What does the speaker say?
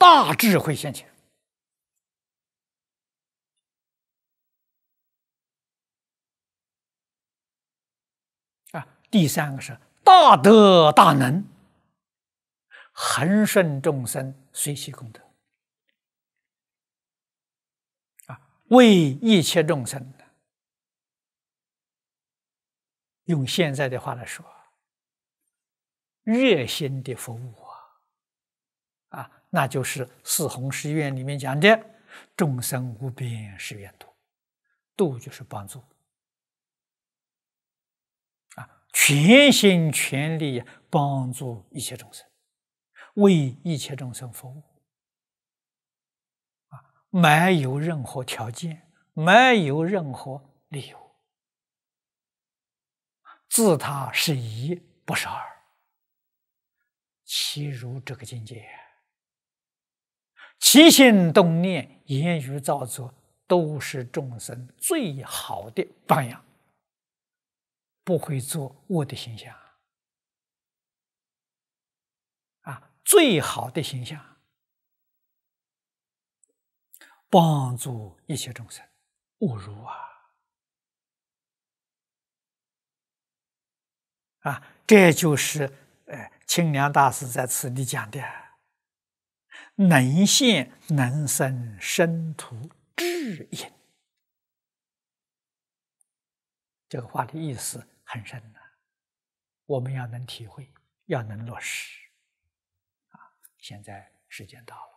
大智慧现前。第三个是大德大能，恒顺众生，随喜功德。为一切众生，用现在的话来说，热心的服务那就是四弘誓愿里面讲的众生无边誓愿度，度就是帮助全心全力帮助一切众生，为一切众生服务没有任何条件，没有任何理由，自他是一，不是二，其如这个境界，起心动念、言语造作，都是众生最好的榜样，不会做恶的形象最好的形象，帮助一切众生，勿如这就是清凉大师在此地讲的能现能生身图智因。这个话的意思很深我们要能体会，要能落实现在时间到了。